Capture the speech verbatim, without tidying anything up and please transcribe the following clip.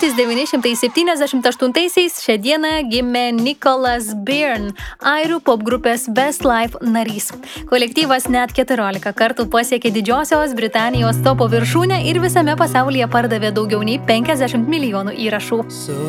tūkstantis devyni šimtai septyniasdešimt aštuntaisiais šią dieną gimė Nicholas Byrne, airių popgrupės Westlife narys. Kolektyvas net keturiolika kartų pasiekė Didžiosios Britanijos topo viršūnę ir visame pasaulyje pardavė daugiau nei penkiasdešimt milijonų įrašų.